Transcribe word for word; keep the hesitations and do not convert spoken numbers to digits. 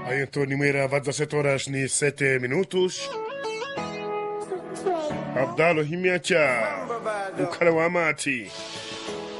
Aí então, Nimeira, vai dezessete horas ni sete minutos. Abdalo Himiacha, o cara wa Amati.